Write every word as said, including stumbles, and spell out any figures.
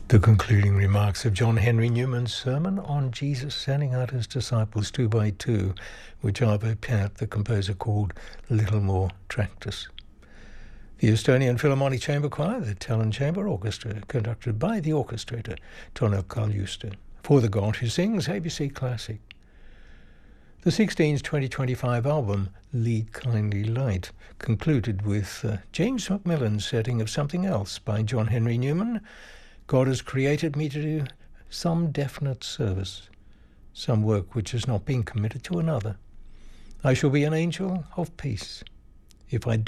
The concluding remarks of John Henry Newman's sermon on Jesus sending out his disciples two by two, which Arvo Pärt, the composer, called Little More Tractus. The Estonian Philharmonic Chamber Choir, the Tallinn Chamber Orchestra, conducted by the orchestrator Tonel Kaljuste. For the God Who Sings, A B C Classic. The Sixteens twenty twenty-five album, Lead Kindly Light, concluded with uh, James Macmillan's setting of Something Else by John Henry Newman. God has created me to do some definite service, some work which has not been committed to another. I shall be an angel of peace if I